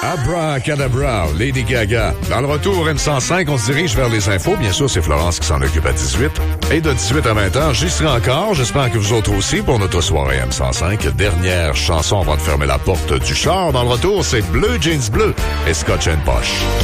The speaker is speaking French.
Abracadabra, Lady Gaga. Dans le retour M105, on se dirige vers les infos. Bien sûr, c'est Florence qui s'en occupe à 18. Et de 18 à 20 ans, j'y serai encore. J'espère que vous autres aussi pour notre soirée M105. Dernière chanson avant de fermer la porte du char. Dans le retour, c'est Bleu Jeans Bleu et Scotch & Poche.